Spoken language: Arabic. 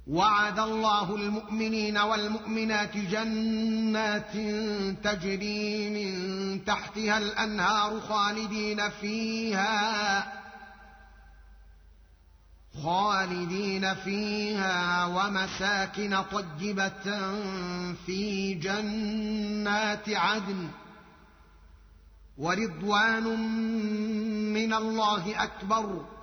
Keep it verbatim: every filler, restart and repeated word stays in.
وعد الله المؤمنين والمؤمنات جنات تجري من تحتها الأنهار خالدين فيها خالدين فيها ومساكن طيبة في جنات عدن ورضوان من الله أكبر